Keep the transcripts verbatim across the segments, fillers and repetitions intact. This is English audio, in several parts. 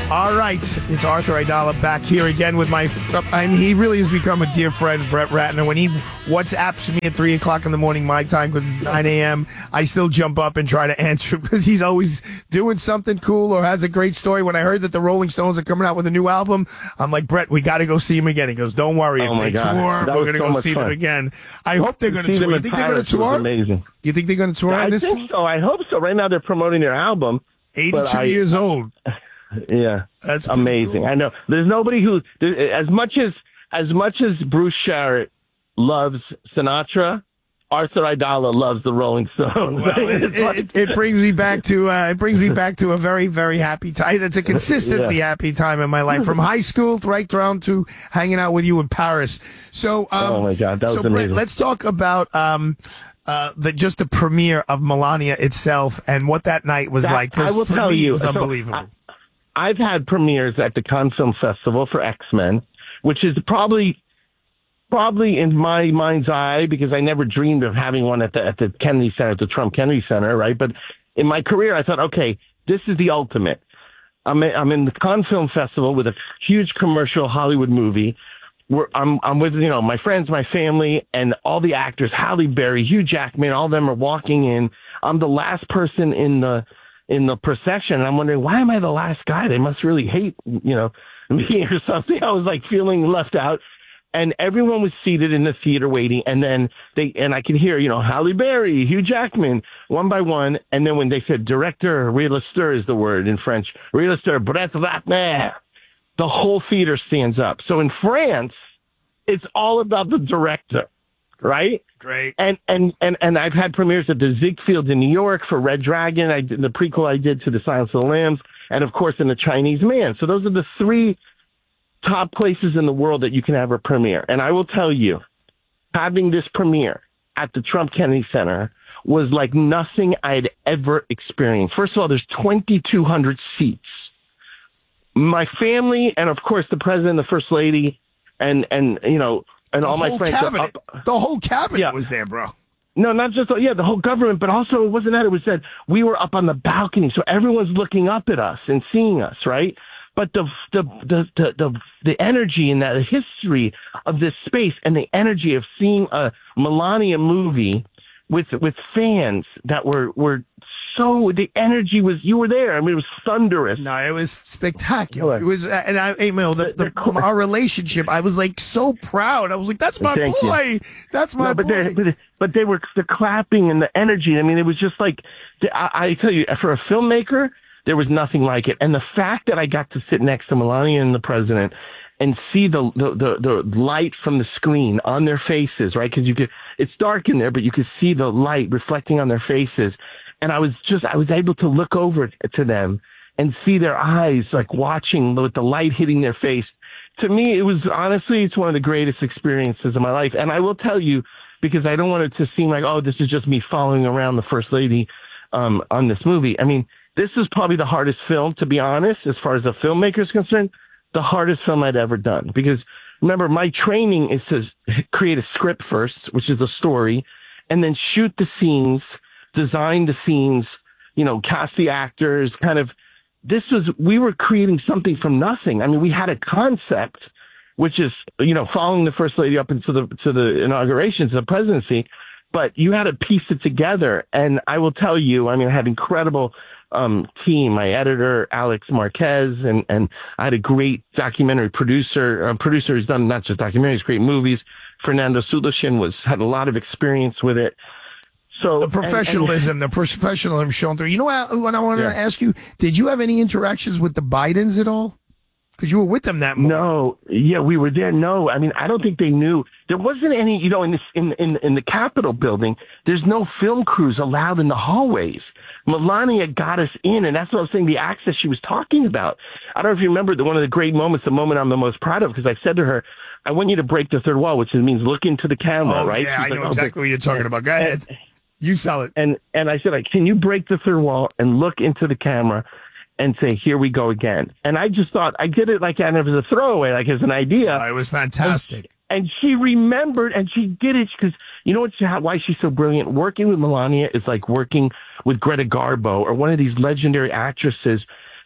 All right, it's Arthur Aidala back here again with my. I mean, he really has become a dear friend, Brett Ratner. When he WhatsApps me at three o'clock in the morning my time because it's nine a.m., I still jump up and try to answer because he's always doing something cool or has a great story. When I heard that the Rolling Stones are coming out with a new album, I'm like, Brett, we got to go see him again. He goes, don't worry, if oh they God. tour, That we're going to so go see fun. them again. I hope they're going to tour. You think they're going to tour? Amazing. You think they're going to tour I on this? think so. I hope so. Right now they're promoting their album. eighty-two I, years old. Yeah, That's amazing. cool. I know. There's nobody who, there, as much as as much as Bruce Sharrett loves Sinatra, Arthur Aidala loves the Rolling Stones. Well, it, it, it brings me back to uh, it brings me back to a very very happy time. It's a consistently yeah. happy time in my life, from high school right down to hanging out with you in Paris. So, um, oh my God, that was so amazing. Brett, let's talk about um, uh, the just the premiere of Melania itself and what that night was that, like. I will for tell me, you, it was so unbelievable. I, I've had premieres at the Cannes Film Festival for X-Men, which is probably, probably in my mind's eye, because I never dreamed of having one at the at the Kennedy Center, at the Trump Kennedy Center, right? But in my career, I thought, okay, this is the ultimate. I'm in, I'm in the Cannes Film Festival with a huge commercial Hollywood movie. Where I'm I'm with you know my friends, my family, and all the actors, Halle Berry, Hugh Jackman, all of them are walking in. I'm the last person in the in the procession, and I'm wondering, why am I the last guy? They must really hate, you know, me or something. I was like feeling left out, and everyone was seated in the theater waiting, and then they, and I could hear, you know, Halle Berry, Hugh Jackman, one by one, and then when they said director, réalisateur is the word in French, réalisateur, Brett Ratner, the whole theater stands up. So in France, it's all about the director, right? Great. And, and, and, and I've had premieres at the Ziegfeld in New York for Red Dragon. I did the prequel I did to The Silence of the Lambs, and of course in The Chinese Man. So those are the three top places in the world that you can have a premiere. And I will tell you, having this premiere at the Trump Kennedy Center was like nothing I'd ever experienced. First of all, there's twenty-two hundred seats. My family, and of course the president, the first lady, and, and, you know, and the all my whole friends. Cabinet, Up, the whole cabinet yeah. was there, bro. No, not just, yeah, the whole government, but also it wasn't that. It was that we were up on the balcony. So everyone's looking up at us and seeing us, right? But the, the, the, the, the, the energy and the history of this space and the energy of seeing a Melania movie with, with fans that were, were so, the energy was, you were there. I mean, it was thunderous. No, it was spectacular. It was, and I, you know, the, the, our relationship, I was like so proud. I was like, that's my Thank boy. You. That's my no, but boy. But, but they were, the clapping and the energy. I mean, it was just like, I, I tell you, for a filmmaker, there was nothing like it. And the fact that I got to sit next to Melania and the president and see the, the, the, the light from the screen on their faces, right? Because you could, it's dark in there, but you could see the light reflecting on their faces. And I was just, I was able to look over to them and see their eyes, like watching with the light hitting their face. To me, it was honestly, it's one of the greatest experiences of my life. And I will tell you, because I don't want it to seem like, oh, this is just me following around the first lady um, on this movie. I mean, this is probably the hardest film, to be honest, as far as the filmmaker is concerned, the hardest film I'd ever done. Because remember, my training is to create a script first, which is the story, and then shoot the scenes, design the scenes, you know, cast the actors, kind of, this was, we were creating something from nothing. I mean, we had a concept, which is, you know, following the first lady up into the, to the inauguration, to the presidency, but you had to piece it together. And I will tell you, I mean, I had incredible, um, team, my editor, Alex Marquez, and, and I had a great documentary producer, uh, producer who's done not just documentaries, great movies. Fernando Sulashin was, had a lot of experience with it. So the professionalism, and, and, the professionalism shown through. You know what, what I wanted yeah. to ask you? Did you have any interactions with the Bidens at all? Because you were with them that morning. No, yeah, we were there. No, I mean, I don't think they knew. There wasn't any, you know, in this, in, in, in the Capitol building, there's no film crews allowed in the hallways. Melania got us in, and that's what I was saying, the access she was talking about. I don't know if you remember the, one of the great moments, the moment I'm the most proud of, because I said to her, I want you to break the third wall, which means look into the camera, oh, right? Yeah, She's I know like, exactly oh, what you're talking about. Go ahead. And, you sell it. And and I said, like, can you break the third wall and look into the camera and say, here we go again? And I just thought, I did it like kind of as a throwaway, like as an idea. Oh, it was fantastic. And, and she remembered, and she did it because, you know what, she, why she's so brilliant? Working with Melania is like working with Greta Garbo or one of these legendary actresses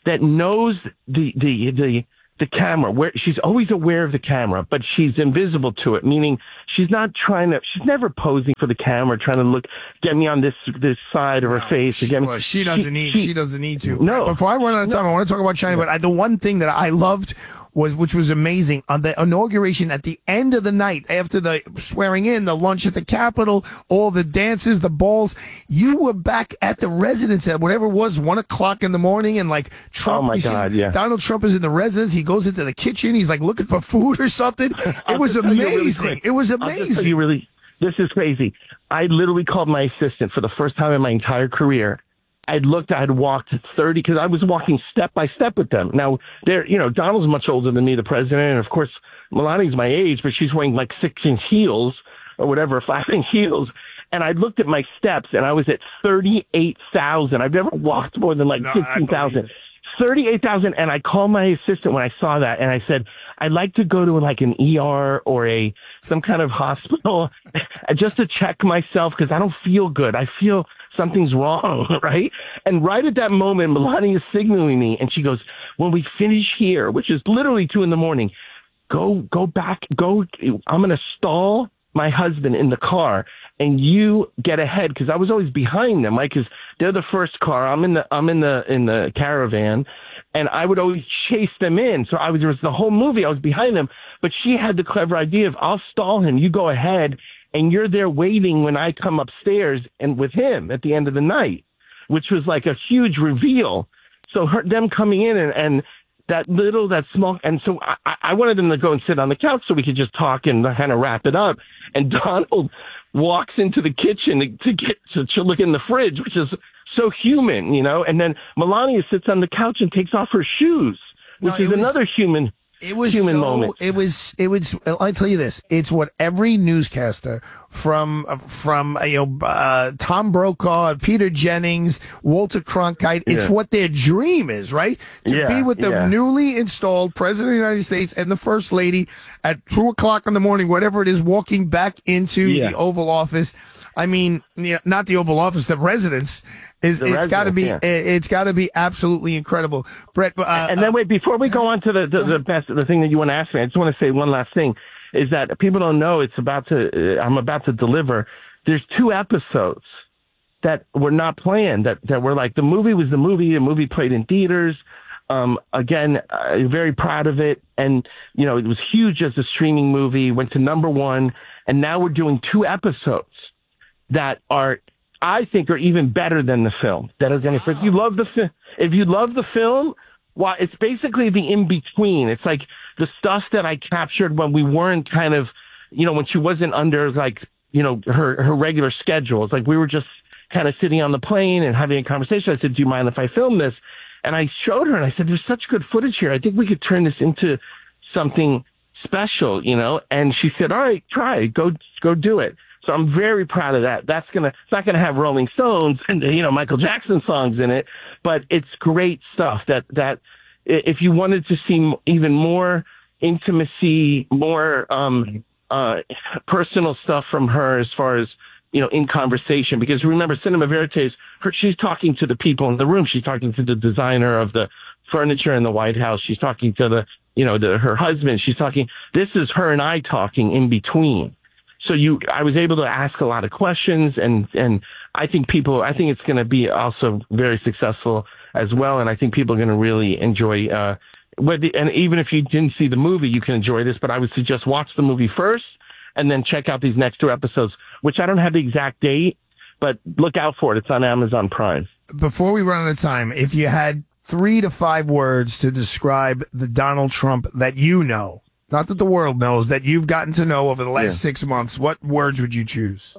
that knows the the the the camera, where she's always aware of the camera, but she's invisible to it, meaning she's not trying to, she's never posing for the camera, trying to look, get me on this this side of her No, face. she, Again, well, she doesn't need. She, she doesn't need to. No. Before I run out of time, no. I want to talk about China. But I, the one thing that I loved was, which was amazing, on the inauguration at the end of the night, after the swearing in, the lunch at the Capitol, all the dances, the balls, you were back at the residence at whatever it was, one o'clock in the morning, and like Trump, oh my God, yeah. Donald Trump is in the residence. He goes into the kitchen. He's like looking for food or something. It was amazing. Really it was amazing. You really, this is crazy. I literally called my assistant for the first time in my entire career. I'd looked, I'd walked thirty, because I was walking step by step with them. Now, they're, you know, Donald's much older than me, the president, and of course, Melania's my age, but she's wearing like six inch heels or whatever, five inch heels. And I looked at my steps and I was at thirty-eight thousand. I've never walked more than like no, fifteen thousand. thirty-eight thousand. And I called my assistant when I saw that and I said, I'd like to go to like an E R or a, some kind of hospital just to check myself, because I don't feel good. I feel something's wrong, right? And right at that moment, Melania is signaling me, and she goes, when we finish here, which is literally two in the morning, go, go back, go, I'm going to stall my husband in the car, and you get ahead, because I was always behind them, right? Because they're the first car. I'm in the, I'm in the, in the caravan, and I would always chase them in. So I was, there was the whole movie, I was behind them, but she had the clever idea of, I'll stall him, you go ahead, and you're there waiting when I come upstairs and with him at the end of the night, which was like a huge reveal. So her, them coming in and, and that little, that small, and so I, I wanted them to go and sit on the couch so we could just talk and kind of wrap it up. And Donald walks into the kitchen to, to get to, to look in the fridge, which is so human, you know. And then Melania sits on the couch and takes off her shoes, which no, is was, another human. It was human so, moment. It was. It was. I tell you this. It's what every newscaster from from you know uh, Tom Brokaw, Peter Jennings, Walter Cronkite. It's yeah. what their dream is, right? To yeah, be with the yeah. newly installed president of the United States and the first lady at two o'clock in the morning, whatever it is, walking back into yeah. the Oval Office. I mean, you know, not the Oval Office, the residence. Is, the it's got to be. Yeah. It's got to be absolutely incredible, Brett. Uh, and then wait, before we go on to the the, the best, the thing that you want to ask me, I just want to say one last thing: is that people don't know it's about to. Uh, I'm about to deliver. There's two episodes that were not planned. That that were like the movie was the movie. The movie played in theaters. Um, again, uh, very proud of it, and you know it was huge as a streaming movie. Went to number one, and now we're doing two episodes that are, I think, are even better than the film. That is, if you love the film, if you love the film, well, it's basically the in between. It's like the stuff that I captured when we weren't kind of, you know, when she wasn't under like, you know, her her regular schedule. It's like we were just kind of sitting on the plane and having a conversation. I said, "Do you mind if I film this?" And I showed her, and I said, "There's such good footage here. I think we could turn this into something special, you know." And she said, "All right, try it. Go go do it." So I'm very proud of that. That's gonna, it's not gonna have Rolling Stones and, you know, Michael Jackson songs in it, but it's great stuff that, that if you wanted to see even more intimacy, more, um, uh, personal stuff from her as far as, you know, in conversation, because remember, Cinema Verite, her, she's talking to the people in the room. She's talking to the designer of the furniture in the White House. She's talking to the, you know, the, her husband. She's talking, this is her and I talking in between. So you, I was able to ask a lot of questions, and, and I think people, I think it's going to be also very successful as well. And I think people are going to really enjoy, uh, whether, and even if you didn't see the movie, you can enjoy this, but I would suggest watch the movie first and then check out these next two episodes, which I don't have the exact date, but look out for it. It's on Amazon Prime. Before we run out of time, if you had three to five words to describe the Donald Trump that you know, not that the world knows, that you've gotten to know over the last yeah. six months, what words would you choose?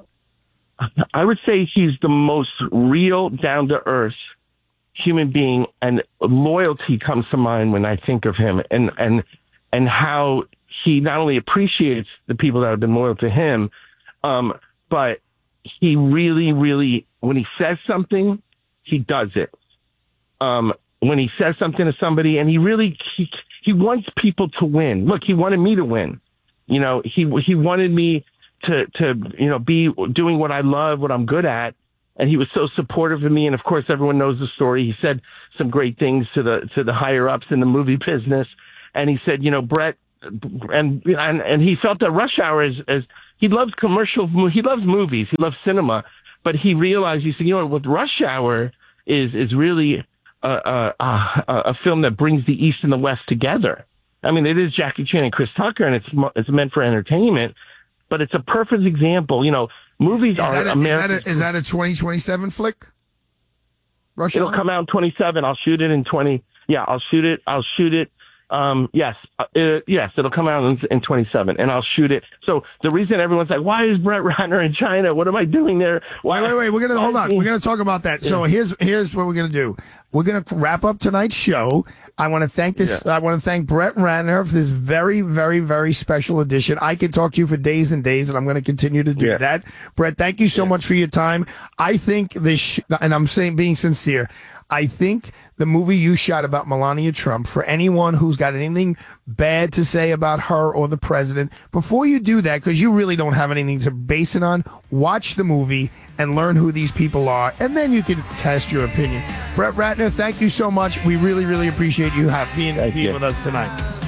I would say he's the most real, down-to-earth human being, and loyalty comes to mind when I think of him, and and and how he not only appreciates the people that have been loyal to him, um, but he really, really, when he says something, he does it. Um, when he says something to somebody, and he really, he, he wants people to win. Look, he wanted me to win. You know, he, he wanted me to, to, you know, be doing what I love, what I'm good at, and he was so supportive of me. And of course, everyone knows the story. He said some great things to the to the higher ups in the movie business, and he said, you know, Brett, and and and he felt that Rush Hour is is he loves commercial, he loves movies, he loves cinema, but he realized, he said, you know, what Rush Hour is is really a a, a, a film that brings the East and the West together. I mean, it is Jackie Chan and Chris Tucker, and it's it's meant for entertainment, but it's a perfect example. You know, movies Is are that a, American. is that a, is that a twenty twenty-seven flick? Rush It'll Hour? come out in twenty-seven. I'll shoot it in twenty. Yeah, I'll shoot it. I'll shoot it. Um, yes, uh, uh, yes, it'll come out in, in twenty-seven, and I'll shoot it. So the reason everyone's like, "Why is Brett Ratner in China? What am I doing there?" Why? Wait, wait, wait. We're gonna hold on. He- We're gonna talk about that. So Yeah. here's here's what we're gonna do. We're gonna wrap up tonight's show. I want to thank this. Yeah. I want to thank Brett Ratner for this very, very, very special edition. I could talk to you for days and days, and I'm going to continue to do Yeah. that. Brett, thank you so much for your time. I think this, sh- and I'm saying being sincere. I think the movie you shot about Melania Trump, for anyone who's got anything bad to say about her or the president, before you do that, because you really don't have anything to base it on, watch the movie and learn who these people are, and then you can cast your opinion. Brett Ratner, thank you so much. We really, really appreciate you have, being, Thank being you. with us tonight.